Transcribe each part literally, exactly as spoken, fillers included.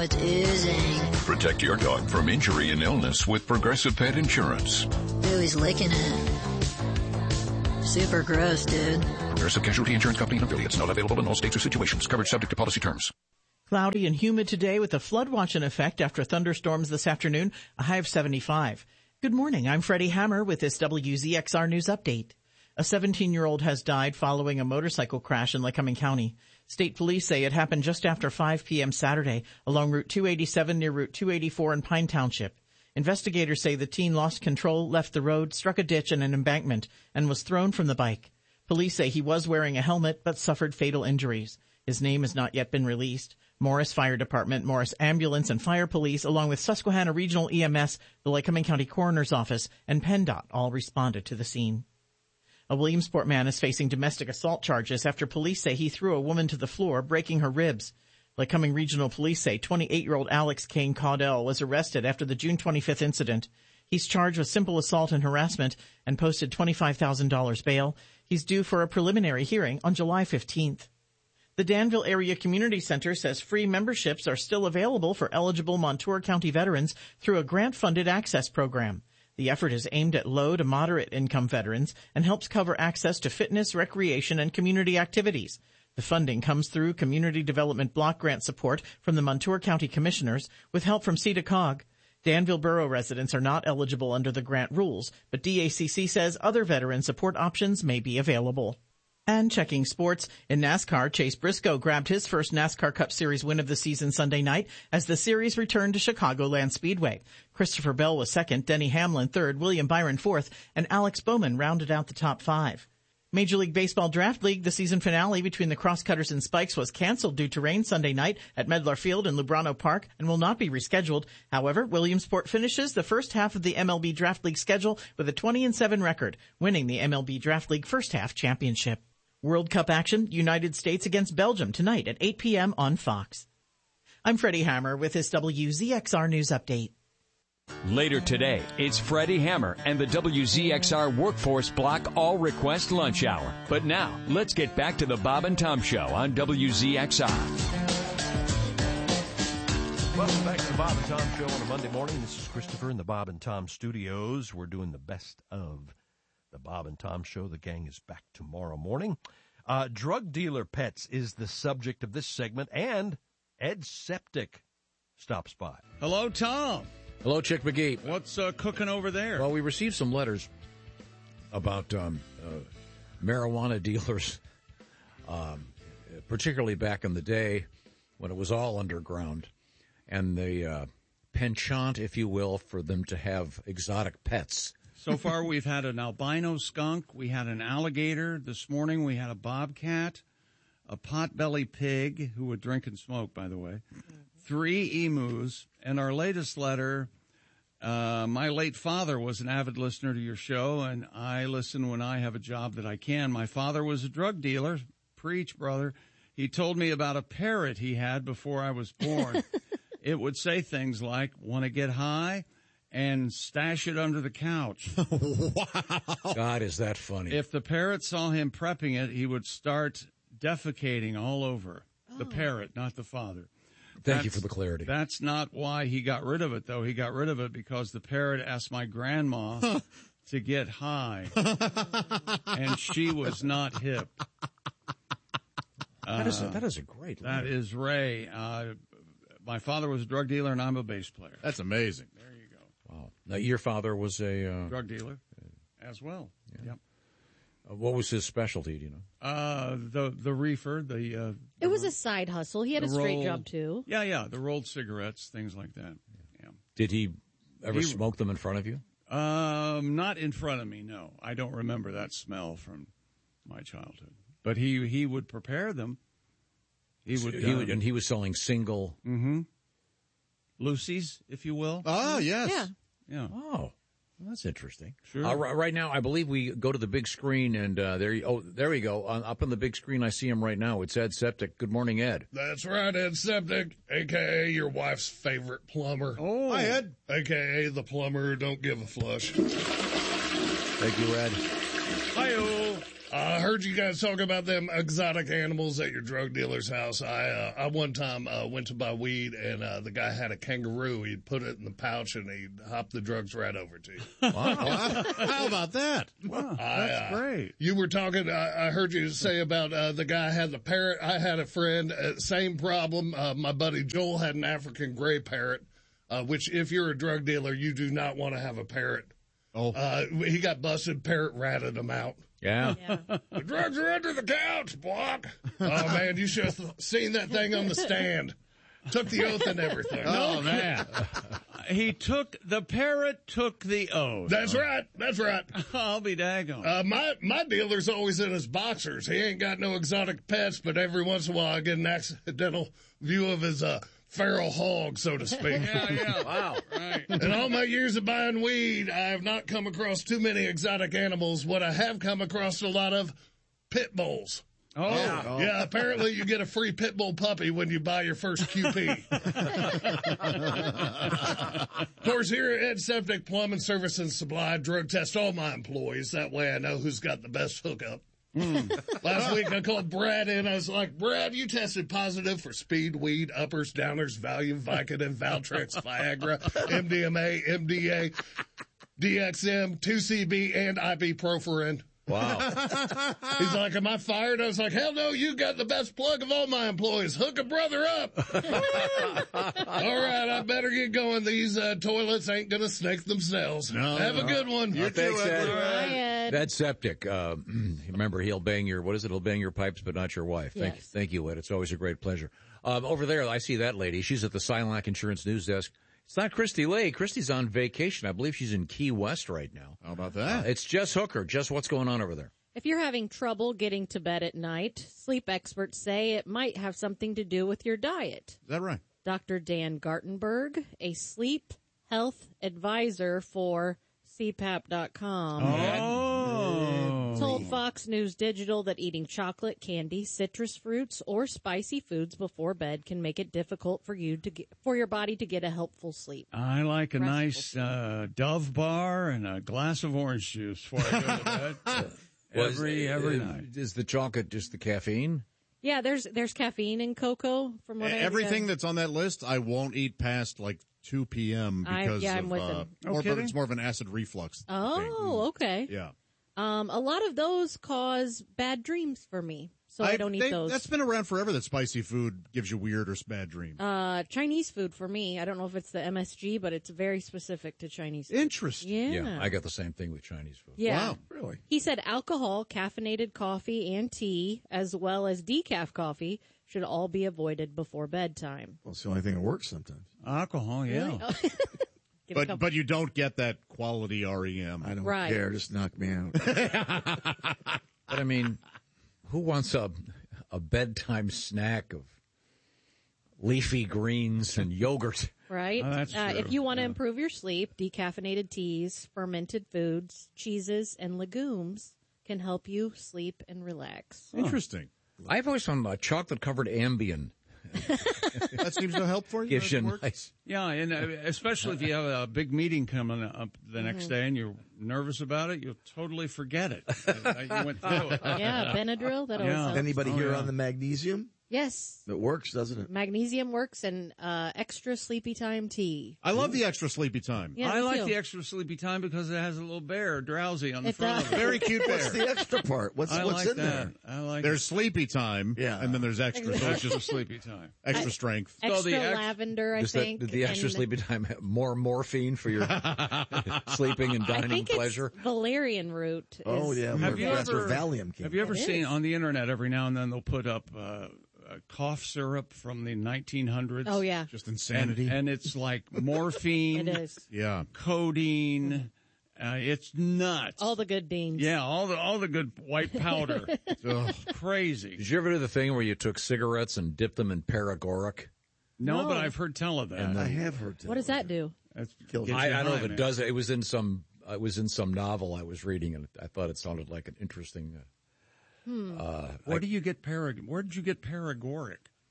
it oozing. Protect your dog from injury and illness with Progressive Pet Insurance. Ooh, he's licking it. Super gross, dude. Progressive Casualty Insurance Company and affiliates. Not available in all states or situations. Coverage subject to policy terms. Cloudy and humid today with a flood watch in effect after thunderstorms this afternoon, a high of seventy-five. Good morning. I'm Freddie Hammer with this W Z X R News Update. A seventeen-year-old has died following a motorcycle crash in Lycoming County. State police say it happened just after five p.m. Saturday along Route two eighty-seven near Route two eighty-four in Pine Township. Investigators say the teen lost control, left the road, struck a ditch and an embankment, and was thrown from the bike. Police say he was wearing a helmet but suffered fatal injuries. His name has not yet been released. Morris Fire Department, Morris Ambulance and Fire Police, along with Susquehanna Regional E M S, the Lycoming County Coroner's Office, and PennDOT all responded to the scene. A Williamsport man is facing domestic assault charges after police say he threw a woman to the floor, breaking her ribs. Lycoming Regional Police say twenty-eight-year-old Alex Kane Caudell was arrested after the June twenty-fifth incident. He's charged with simple assault and harassment and posted twenty-five thousand dollars bail. He's due for a preliminary hearing on July fifteenth. The Danville Area Community Center says free memberships are still available for eligible Montour County veterans through a grant-funded access program. The effort is aimed at low to moderate income veterans and helps cover access to fitness, recreation, and community activities. The funding comes through Community Development Block Grant support from the Montour County Commissioners with help from C D C O G. Danville Borough residents are not eligible under the grant rules, but D A C C says other veteran support options may be available. And checking sports, in NASCAR, Chase Briscoe grabbed his first NASCAR Cup Series win of the season Sunday night as the series returned to Chicagoland Speedway. Christopher Bell was second, Denny Hamlin third, William Byron fourth, and Alex Bowman rounded out the top five. Major League Baseball Draft League, the season finale between the Crosscutters and Spikes was canceled due to rain Sunday night at Medlar Field in Lubrano Park and will not be rescheduled. However, Williamsport finishes the first half of the M L B Draft League schedule with a twenty and seven record, winning the M L B Draft League first half championship. World Cup action, United States against Belgium tonight at eight p.m. on Fox. I'm Freddie Hammer with this W Z X R News Update. Later today, it's Freddie Hammer and the W Z X R Workforce Block All Request Lunch Hour. But now, let's get back to the Bob and Tom Show on W Z X R. Welcome back to the Bob and Tom Show on a Monday morning. This is Christopher in the Bob and Tom studios. We're doing the best of the Bob and Tom Show. The gang is back tomorrow morning. Uh, drug dealer pets is the subject of this segment, and Ed Septic stops by. Hello, Tom. Hello, Chick McGee. What's uh, cooking over there? Well, we received some letters about um, uh, marijuana dealers, um, particularly back in the day when it was all underground, and the uh, penchant, if you will, for them to have exotic pets. So far, we've had an albino skunk. We had an alligator. This morning, we had a bobcat, a potbelly pig, who would drink and smoke, by the way, three emus, and our latest letter, uh, my late father was an avid listener to your show, and I listen when I have a job that I can. My father was a drug dealer. Preach, brother. He told me about a parrot he had before I was born. It would say things like, want to get high? And stash it under the couch. Wow. God, is that funny. If the parrot saw him prepping it, he would start defecating all over. Oh. The parrot, not the father. Thank that's, you for the clarity. That's not why he got rid of it, though. He got rid of it because the parrot asked my grandma to get high. And she was not hip. That, uh, is, a, that is a great letter. That is Ray. Uh, my father was a drug dealer, and I'm a bass player. That's amazing. There you go. Wow. Now, your father was a... Uh, drug dealer as well. Yeah. Yep. Uh, what was his specialty, do you know? Uh, the the reefer, the... Uh, it was a side hustle. He had a straight rolled, job, too. Yeah, yeah, the rolled cigarettes, things like that. Yeah. Did he ever he, smoke them in front of you? Um, not in front of me, no. I don't remember that smell from my childhood. But he, he would prepare them. He would... He um, would and he was selling single... Mm-hmm. Lucy's, if you will. Oh, yes. Yeah. Yeah. Oh, well, that's interesting. Sure. Uh, right, right now, I believe we go to the big screen, and uh, there. You, oh, there we go. Uh, up on the big screen, I see him right now. It's Ed Septic. Good morning, Ed. That's right, Ed Septic, a k a your wife's favorite plumber. Oh. Hi, Ed. a k a the plumber who don't give a flush. Thank you, Ed. Hi-oh. I heard you guys talk about them exotic animals at your drug dealer's house. I, uh, I one time, uh, went to buy weed and, uh, the guy had a kangaroo. He'd put it in the pouch and he'd hop the drugs right over to you. Wow. How about that? Wow, I, that's uh, great. You were talking, I, I heard you say about, uh, the guy had the parrot. I had a friend, uh, same problem. Uh, my buddy Joel had an African gray parrot, uh, which if you're a drug dealer, you do not want to have a parrot. Oh. Uh, he got busted, parrot ratted him out. Yeah. Yeah. The drugs are under the couch, block. Oh, man, you should have seen that thing on the stand. Took the oath and everything. Oh, man. He took, the parrot took the oath. That's right. That's right. I'll be daggone. Uh, my, my dealer's always in his boxers. He ain't got no exotic pets, but every once in a while I get an accidental view of his, uh, feral hog, so to speak. Yeah, yeah. Wow. Right. In all my years of buying weed, I have not come across too many exotic animals. What I have come across a lot of, pit bulls. Oh. Yeah, yeah, apparently you get a free pit bull puppy when you buy your first Q P. Of course, here at Ed Septic Plumbing Service and Supply, drug test all my employees. That way I know who's got the best hookup. Mm. Last week I called Brad in. I was like, Brad, you tested positive for speed, weed, uppers, downers, Valium, Vicodin, Valtrex, Viagra, M D M A, M D A, D X M, two C B, and ibuprofen. Wow. He's like, am I fired? I was like, hell no, you got the best plug of all my employees. Hook a brother up. All right, I better get going. These uh, toilets ain't going to snake themselves. No, Have no. a good one. You thanks, Ed. Hi, Ed. That septic. Uh, remember, he'll bang your, what is it? He'll bang your pipes, but not your wife. Thank, Yes. thank you, Ed. It's always a great pleasure. Um, over there, I see that lady. She's at the Silac Insurance News Desk. It's not Christy Lay. Christy's on vacation. I believe she's in Key West right now. How about Uh, that? it's Jess Hooker. Jess, what's going on over there? If you're having trouble getting to bed at night, sleep experts say it might have something to do with your diet. Is that right? Doctor Dan Gartenberg, a sleep health advisor for C PAP dot com, Oh. told Fox News Digital that eating chocolate, candy, citrus fruits, or spicy foods before bed can make it difficult for you to get, for your body to get a helpful sleep. I like a Restful nice sleep. uh, Dove bar and a glass of orange juice before I go to bed. every, every uh, night. Is the chocolate just the caffeine? Yeah, there's there's caffeine in cocoa. From what I Everything understand. that's on that list, I won't eat past like two p.m. I- because yeah, I'm of, with uh, him. No more, kidding? it's more of an acid reflux thing. Oh, okay. Yeah. Um, a lot of those cause bad dreams for me, so I, don't eat they- those. That's been around forever, that spicy food gives you weird or bad dreams. Uh, Chinese food for me. I don't know if it's the M S G, but it's very specific to Chinese food. Interesting. Yeah. I got the same thing with Chinese food. Yeah. Wow. Really? He said alcohol, caffeinated coffee, and tea, as well as decaf coffee, should all be avoided before bedtime. Well, it's the only thing that works sometimes. Alcohol, yeah. Get a But couple- but you don't get that quality R E M. I don't Right. care. Just knock me out. But I mean, who wants a a bedtime snack of leafy greens and yogurt? Right? Oh, that's uh, true. if you want to Yeah. improve your sleep, decaffeinated teas, fermented foods, cheeses, and legumes can help you sleep and relax. Interesting. I've always found uh, chocolate covered Ambien That seems to help for you. gives you Does it work? nice. Yeah, and uh, especially if you have a big meeting coming up the next day and you're nervous about it, you'll totally forget it. Uh, you went through it. Yeah, Benadryl, that always Yeah. helps. Anybody Oh, here yeah. on the magnesium? Yes. It works, doesn't it? Magnesium works and uh, extra sleepy time tea. I love the extra sleepy time. Yeah, I me like too. the extra sleepy time because it has a little bear drowsy on the It front does. of it. Very cute What's bear. the extra part? What's I what's like in that. there? I like There's sleepy time, Yeah. and then there's extra. So it's extra just sleepy time. extra strength. Extra the ex- lavender, I Does think. that, did the extra and sleepy time have more morphine for your sleeping and I dining think pleasure? it's valerian root. Oh, is- yeah. Have where- you that's ever- where Valium came Have you ever It seen is. on the internet every now and then they'll put up uh, a cough syrup from the nineteen hundreds? Oh, yeah. Just And, insanity. and it's like morphine, It is. yeah. codeine. Uh, it's nuts. All the good beans. yeah, all the all the good white powder. Ugh. Crazy. Did you ever do the thing where you took cigarettes and dipped them in paregoric? No, No. but I've heard tell of that. I have heard that. What does that do? That's, Kills gets I, you I don't know high, if it man. does. It was in some. It was in some novel I was reading, and I thought it sounded like an interesting. Uh, uh, Where do you get parag? Where did you get paregoric?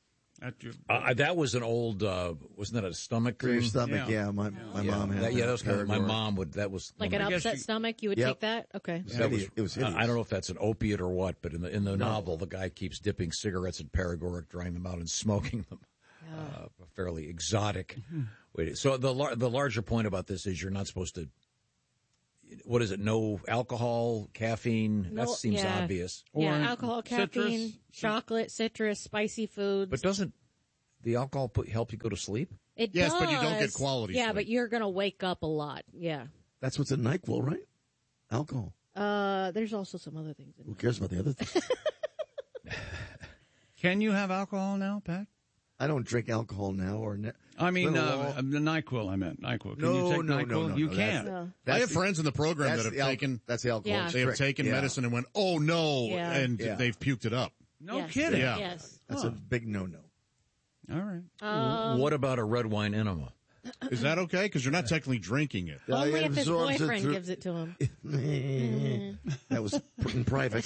At your, Uh, that was an old, uh, wasn't that a stomach For your thing? stomach, yeah. Yeah. my my yeah, mom had that, yeah, that was kind of, my Parador. mom would, that was. Like one an of the- upset you- stomach, you would Yep. take that? Okay. It that was, was- it was I hideous. I don't know if that's an opiate or what, but in the in the novel, the guy keeps dipping cigarettes in Paregoric, drying them out, and smoking them. Uh, a fairly exotic way. So the lar- the larger point about this is you're not supposed to. What is it? No alcohol, caffeine. No, that seems yeah. obvious. Yeah, Or alcohol, citrus. caffeine, chocolate, citrus, spicy foods. But doesn't the alcohol put, help you go to sleep? It Yes, does. but you don't get quality Yeah, sleep. but you're going to wake up a lot. Yeah. That's what's in NyQuil, right? Alcohol. Uh, there's also some other things in Who there. cares about the other things? Can you have alcohol now, Pat? I don't drink alcohol now or ne- I mean, Little uh, law. the NyQuil, I meant. NyQuil. Can No, you take no, NyQuil? no, no, you no, can. No. I have the- friends in the program that's that have the al- taken That's the alcohol. Yeah. they have Strict. taken Yeah. medicine and went, oh no, Yeah. and Yeah. they've puked it up. No Yes. kidding. Yeah. Yes. That's a big no-no. All right. Um, what about a red wine enema? Is that okay? Because you're not technically drinking it. only I if his absorbs it boyfriend through- gives it to him. That was in private.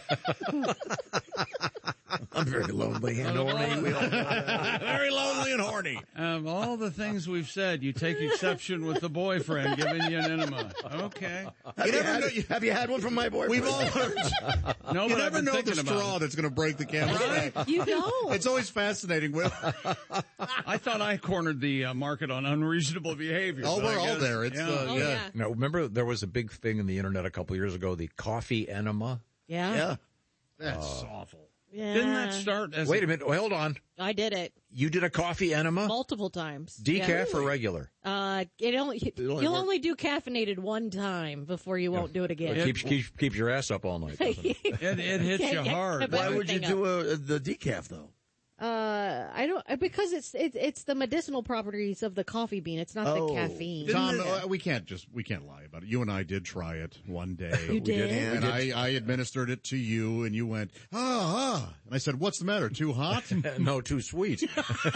I'm very lonely and horny. We all know. Very lonely and horny. Of all the things we've said, you take exception with the boyfriend giving you an enema. Okay. Have, you never had, know- you- have you had one from my boyfriend? We've all heard. No, You but I've never been know the thinking about straw it. that's going to break the camel's back. You don't. It's always fascinating. Will. I thought I cornered the uh, market on unreasonable behavior. Oh, but we're I all guess- there. It's yeah. the Oh, yeah. yeah. No, remember there was a big thing in the internet a couple years ago, the coffee enema. Yeah. Yeah. That's awful. Yeah. Didn't that start as Wait a minute, hold on. I did it You did a coffee enema? multiple times. Decaf Yeah. or regular? Uh, it only, only you'll work- only do caffeinated one time before you won't do it again. Keeps keeps keeps your ass up all night. Doesn't it? It, it hits Can't you get hard. the Why would you everything do a, the decaf though? Uh, I don't uh, because it's it's it's the medicinal properties of the coffee bean. It's not Oh. the caffeine. Tom, Yeah. uh, we can't just we can't lie about it. You and I did try it one day. You did? and I, I administered it to you, and you went ah ah, and I said, "What's the matter? Too hot?" No, too sweet.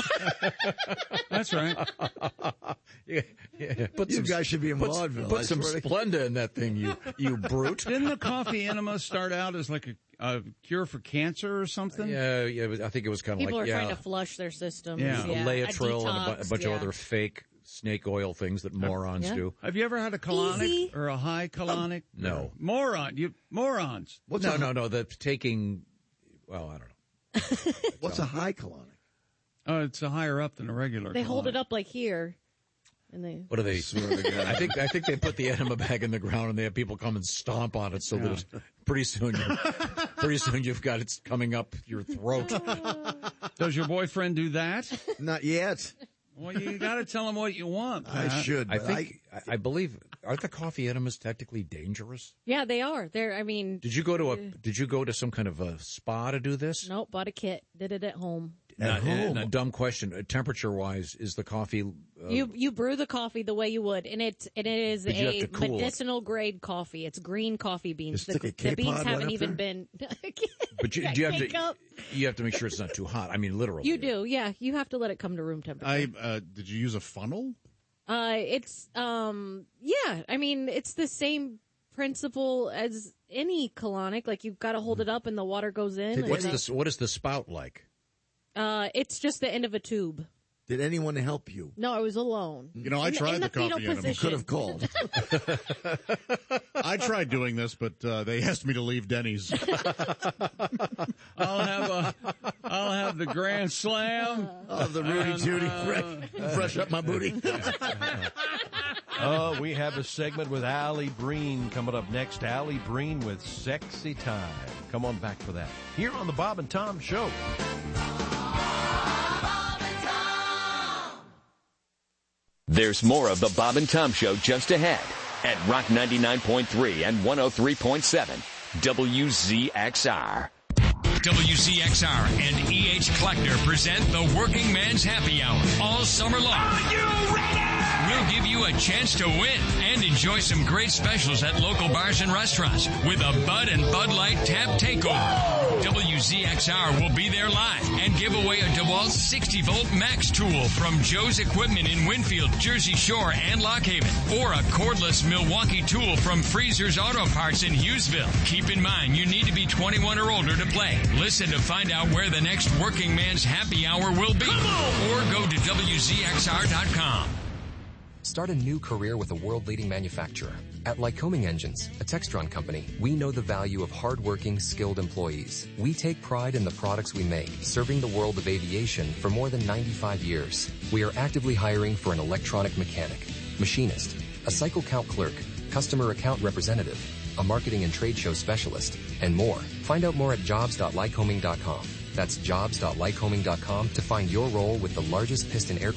That's right. yeah, yeah. Put You some, guys should be in put, vaudeville. I put some swear to- Splenda in that thing, you you brute. Didn't the coffee enema start out as like a, a cure for cancer or something? Yeah, yeah. it was- I think it was kind of People like are yeah, trying to flush their systems. Yeah. Yeah, Laetrile and a, bu- a detox, bunch yeah. of other fake snake oil things that morons Yeah. do. Have you ever had a colonic Easy. or a high colonic? No. Moron. You morons. What's no, a, no, no. That's taking. Well, I don't know. What's a high colonic? Oh, it's a higher up than a regular. They hold colonic. it up like here, and they. What are they? Swear to God. I think I think they put the enema bag in the ground and they have people come and stomp on it so that it's, pretty soon, you, pretty soon you've got it coming up your throat. Does your boyfriend do that? Not yet. Well, you got to tell him what you want. I Pat. should. I but think I, I believe aren't the coffee enemas technically dangerous? Yeah, they are. They're. I mean, Did you go to a Did you go to some kind of a spa to do this? nope. Bought a kit. Did it at home. Not, home. A dumb question. Uh, temperature wise, is the coffee? Uh, You you brew the coffee the way you would, and it's and it is But you have a to cool it. medicinal grade coffee. It's green coffee beans. Just The, stick a the beans K-pod right haven't up even there? been. but you, Yeah, do you have to K-cup. you have to make sure it's not too hot. I mean, literally. You do, yeah. You have to let it come to room temperature. I uh, did you use a funnel? Uh, it's um, yeah. I mean, it's the same principle as any colonic. Like you've got to hold it up, and the water goes in. and What's then- the What is the spout like? Uh, it's just the end of a tube. Did anyone help you? No, I was alone. You know, I In the- tried in the, the fetal coffee enema. position. Could have called. I tried doing this, but uh, they asked me to leave Denny's. I'll have a. I'll have the grand slam. Oh, the Rudy And, Tooty. uh, fresh, fresh up my booty. Oh, we have a segment with Allie Breen coming up next. Allie Breen with Sexy Time. Come on back for that. Here on the Bob and Tom Show. There's more of the Bob and Tom Show just ahead at Rock ninety-nine point three and one oh three point seven W Z X R. W Z X R and E H. Kleckner present the Working Man's Happy Hour all summer long. Are you ready? We'll give you a chance to win and enjoy some great specials at local bars and restaurants with a Bud and Bud Light Tap Takeover. W Z X R will be there live and give away a DeWalt sixty volt Max tool from Joe's Equipment in Winfield, Jersey Shore, and Lock Haven, or a cordless Milwaukee tool from Freezer's Auto Parts in Hughesville. Keep in mind, you need to be twenty-one or older to play. Listen to find out where the next Working Man's Happy Hour will be, or go to W Z X R dot com. Start a new career with a world-leading manufacturer. At Lycoming Engines, a Textron company, we know the value of hardworking, skilled employees. We take pride in the products we make, serving the world of aviation for more than ninety-five years. We are actively hiring for an electronic mechanic, machinist, a cycle count clerk, customer account representative, a marketing and trade show specialist, and more. Find out more at jobs dot lycoming dot com. That's jobs dot lycoming dot com to find your role with the largest piston air